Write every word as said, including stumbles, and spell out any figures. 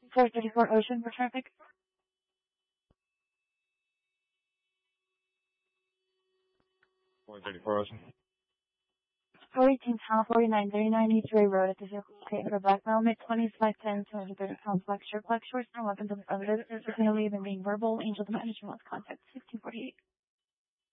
four thirty-four Ocean for traffic. four thirty-four Ocean. four eighteen South forty-nine thirty-nine East Ray Road at the vehicle located for black male, mid twenties, five ten, two hundred thirty pounds, black shirt, black shorts, no weapons of evidence. There's no leave and being verbal. Angel the manager wants contact sixteen forty-eight.